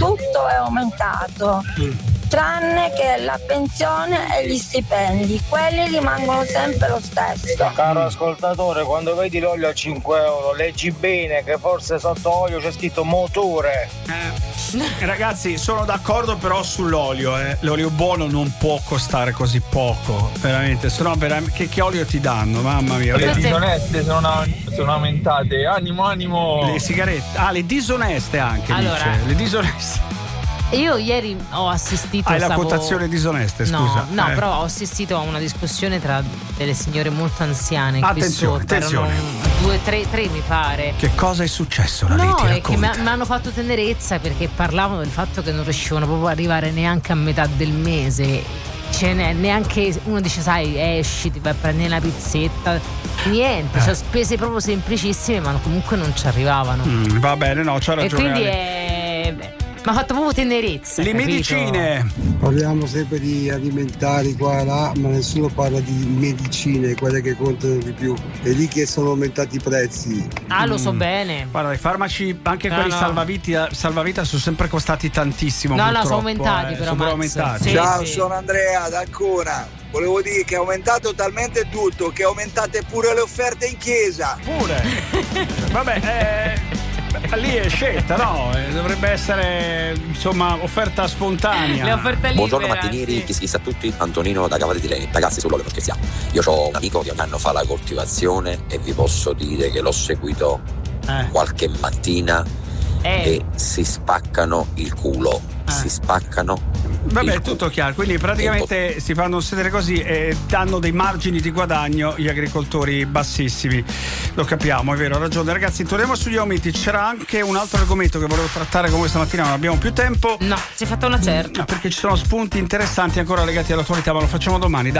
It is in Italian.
tutto è aumentato. Tranne che la pensione e gli stipendi, quelli rimangono sempre lo stesso. Caro ascoltatore, quando vedi l'olio a 5 euro, leggi bene che forse sotto olio c'è scritto motore. Ragazzi, sono d'accordo però sull'olio, l'olio buono non può costare così poco, veramente, sennò veramente che olio ti danno, mamma mia. Le disoneste sono aumentate, animo. Le sigarette, le disoneste anche, allora, dice. Le disoneste. Io ieri ho assistito la quotazione disoneste, scusa. No, però ho assistito a una discussione tra delle signore molto anziane. Attenzione, qui sotto, attenzione. tre mi pare. Che cosa è successo, Lali? No, ti è che mi racconta. hanno fatto tenerezza perché parlavano del fatto che non riuscivano proprio ad arrivare neanche a metà del mese. Cioè, neanche uno dice, sai, esci, ti vai a prendere una pizzetta. Niente, cioè spese proprio semplicissime, ma comunque non ci arrivavano. Va bene, no, c'ha ragione. E quindi Ale. mi ha fatto proprio tenerezza. Le capito? medicine. Parliamo sempre di alimentari qua e là, ma nessuno parla di medicine, quelle che contano di più. È lì che sono aumentati i prezzi. Lo so bene. Guarda, i farmaci, anche No, quelli no. salvavita sono sempre costati tantissimo. No, purtroppo, sono aumentati però. sono Max. aumentati. Sì, Ciao, sì. sono Andrea da Ancona. Volevo dire che è aumentato talmente tutto che aumentate pure le offerte in chiesa. Pure. Vabbè, lì è scelta, no? Dovrebbe essere, insomma, offerta spontanea. Le offerte libere. Buongiorno mattinieri, chi a tutti, Antonino da Cavate di Leni. Ragazzi, sull'olio perché siamo. Io ho un amico che ogni anno fa la coltivazione e vi posso dire che l'ho seguito qualche mattina e si spaccano il culo. Si spaccano. Vabbè, il tutto chiaro, quindi praticamente si fanno sedere così e danno dei margini di guadagno gli agricoltori bassissimi. Lo capiamo, è vero, ha ragione. Ragazzi, torniamo sugli aumenti. C'era anche un altro argomento che volevo trattare con voi stamattina, non abbiamo più tempo. No, si è fatta una certa. Perché ci sono spunti interessanti ancora legati all'attualità, ma lo facciamo domani. Dai.